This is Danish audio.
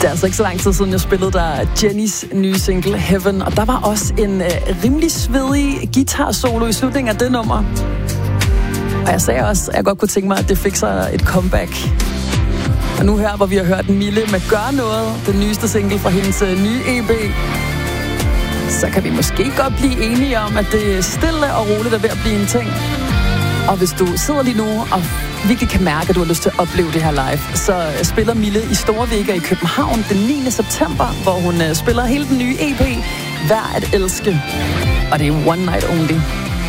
Det er altså ikke så lang tid siden, jeg spillede der Jennys nye single Heaven, og der var også en rimelig svedig guitar-solo i slutningen af det nummer. Og jeg sagde også, at jeg godt kunne tænke mig, at det fik sig et comeback. Og nu her, hvor vi har hørt Mille med Gør Noget, den nyeste single fra hendes nye EP, så kan vi måske godt blive enige om, at det stille og roligt er ved at blive en ting. Og hvis du sidder lige nu og virkelig kan mærke, at du har lyst til at opleve det her live, så spiller Mille i Store Vega i København den 9. september, hvor hun spiller hele den nye EP, Værd at elske. Og det er one night only.